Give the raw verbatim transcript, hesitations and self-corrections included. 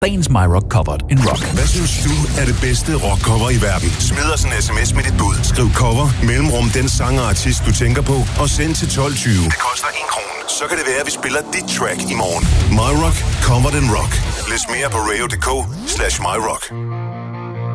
Dagens My Rock covered in rock. Hvad synes du er det bedste rockcover i verden? Smid os en sms med dit bud. Skriv cover mellemrum den sang og artist, du tænker på, og send til tolv tyve. Det koster en krone. Så kan det være, at vi spiller dit track i morgen. My Rock covered in rock. Læs mere på radio punktum d k slash my rock.